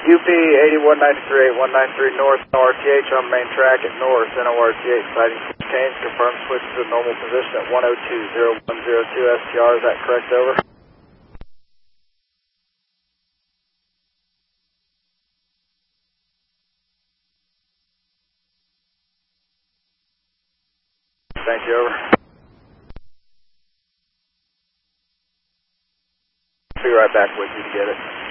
UP 8193, 193 North, RTH on main track at North, NORTH, sighting change, confirm switch to normal position at 102, 0102 STR, is that correct, over? Thank you, over. Be right back with you to get it.